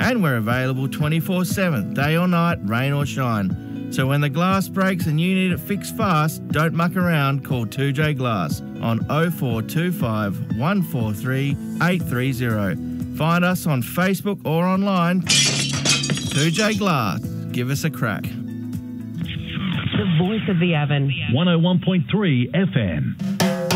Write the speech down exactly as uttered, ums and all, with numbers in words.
And we're available twenty-four seven, day or night, rain or shine. So when the glass breaks and you need it fixed fast, don't muck around, call two J Glass on oh four two five, one four three, eight three zero. Find us on Facebook or online. two J Glass. Give us a crack. The voice of the Avon. one oh one point three F M.